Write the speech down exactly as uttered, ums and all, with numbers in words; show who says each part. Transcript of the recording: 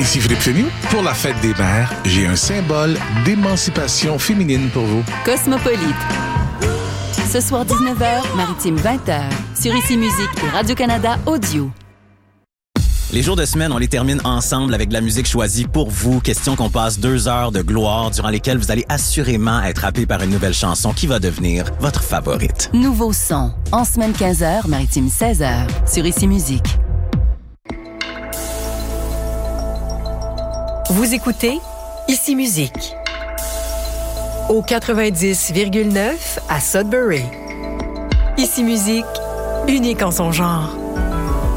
Speaker 1: Ici Philippe Fémie. Pour la fête des mères, j'ai un symbole d'émancipation féminine pour vous.
Speaker 2: Cosmopolite. Ce soir dix-neuf heures, Maritime vingt heures. Sur Ici Musique et Radio-Canada Audio.
Speaker 3: Les jours de semaine, on les termine ensemble avec de la musique choisie pour vous. Question qu'on passe deux heures de gloire durant lesquelles vous allez assurément être happé par une nouvelle chanson qui va devenir votre favorite.
Speaker 2: Nouveau son. En semaine quinze heures, Maritime seize heures. Sur Ici Musique.
Speaker 4: Vous écoutez Ici Musique. Au quatre-vingt-dix virgule neuf à Sudbury. Ici Musique, unique en son genre.